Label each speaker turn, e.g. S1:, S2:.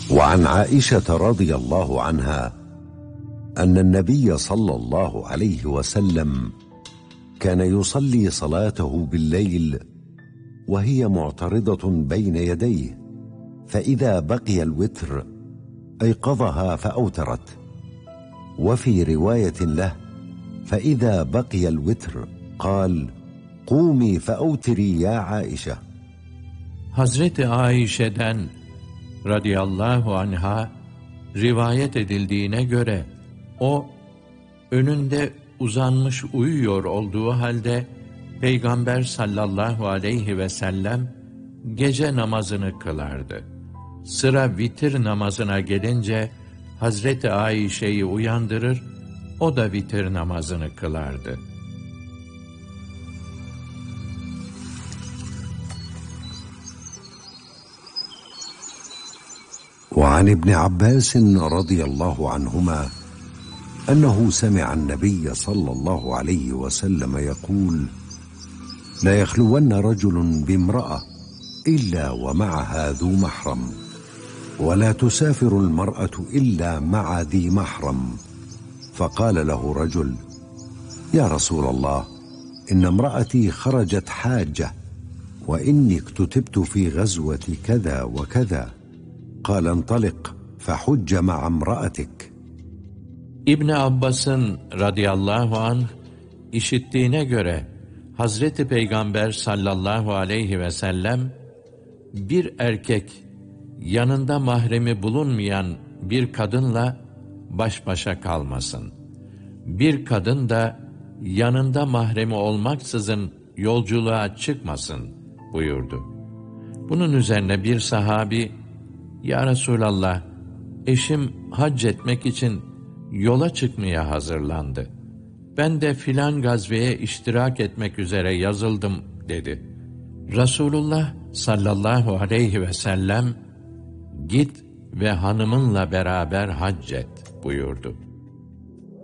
S1: وعن عائشة رضي الله عنها أن النبي صلى الله عليه وسلم كان يصلي صلاته بالليل وهي معترضة بين يديه، فإذا بقي الوتر أيقظها فأوترت. وفي رواية له: فإذا بقي الوتر قال: قومي فأوتري يا عائشة.
S2: Hazreti Ayşe'den radıyallahu anha rivayet edildiğine göre o önünde uzanmış uyuyor olduğu halde Peygamber sallallahu aleyhi ve sellem gece namazını kılardı. Sıra vitir namazına gelince Hazreti Ayşe'yi uyandırır, o da vitir namazını kılardı.
S1: وعن ابن عباس رضي الله عنهما أنه سمع النبي صلى الله عليه وسلم يقول: لا يخلون رجل بامرأة إلا ومعها ذو محرم، ولا تسافر المرأة إلا مع ذي محرم. فقال له رجل: يا رسول الله، إن امرأتي خرجت حاجة، وإني اكتتبت في غزوة كذا وكذا. قال: انطلق فحج مع امرأتك.
S2: İbn Abbas'ın radıyallahu anh işittiğine göre Hazreti Peygamber sallallahu aleyhi ve sellem bir erkek yanında mahremi bulunmayan bir kadınla baş başa kalmasın. Bir kadın da yanında mahremi olmaksızın yolculuğa çıkmasın buyurdu. Bunun üzerine bir sahabi: Ya Resulallah, eşim hac etmek için yola çıkmaya hazırlandı. Ben de filan gazveye iştirak etmek üzere yazıldım dedi. Resulullah sallallahu aleyhi ve sellem, git ve hanımınla beraber hac et buyurdu.